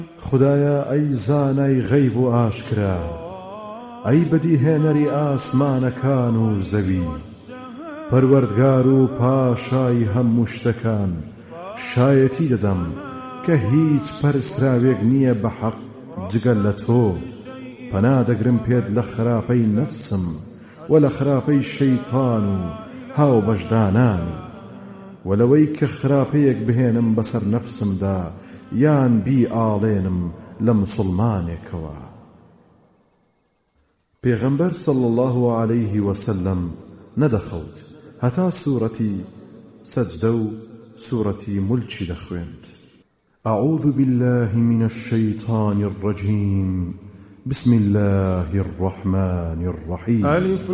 خدایە ئەی زانای غەیب و ئاشکرا، ئەی بەدیهێنەری ئاسمانەکان و زەوی، پەروەردگار و پاشای هەموو شتەکان، شایەتی دەدەم کە هیچ پەرستراوێک نییە بە حەق جگەل لە تۆ. پەنادەگرم پێت لە خراپەی نەفسم و لە خراپەی شەیتان و هاو بەشدانانی، و لەوەی کە خراپەیەک بهێنم بەسەر نەفسمدا یان بی ئاڵێنم لە موسڵمانێکەوە. پێغەمبەر صلی الله عليه وسلم نەدەخەوت هەتا سوورەتی سەجدە و سوورەتی مولکی دەخوێند. أعوذ بالله من الشيطان الرجيم. بسم الله الرحمن الرحيم.